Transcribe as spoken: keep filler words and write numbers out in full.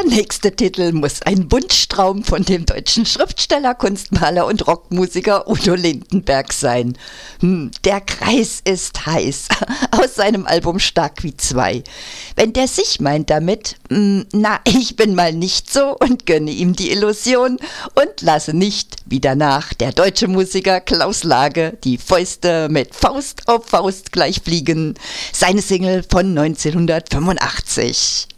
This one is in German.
nächste Titel muss ein Wunschtraum von dem deutschen Schriftsteller, Kunstmaler und Rockmusiker Udo Lindenberg sein. Hm, der Kreis ist heiß, aus seinem Album Stark wie zwei. Wenn der sich meint damit, hm, na, ich bin mal nicht so und gönne ihm die Illusion und lasse nicht, wie danach der deutsche Musiker Klaus Lage, die Fäuste mit Faust auf Faust gleich fliegen. Seine Single von neunzehnhundertfünfundachtzig.